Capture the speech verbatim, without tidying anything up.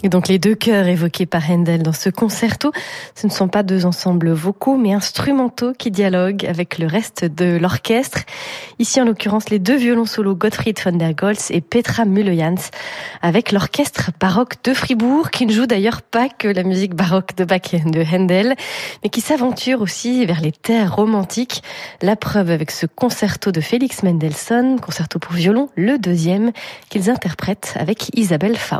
Et donc les deux chœurs évoqués par Handel dans ce concerto, ce ne sont pas deux ensembles vocaux, mais instrumentaux qui dialoguent avec le reste de l'orchestre. Ici, en l'occurrence, les deux violons solos Gottfried von der Goltz et Petra Müllejans, avec l'orchestre baroque de Fribourg, qui ne joue d'ailleurs pas que la musique baroque de Bach et de Handel, mais qui s'aventure aussi vers les terres romantiques. La preuve avec ce concerto de Félix Mendelssohn, concerto pour violon, le deuxième, qu'ils interprètent avec Isabelle Faust.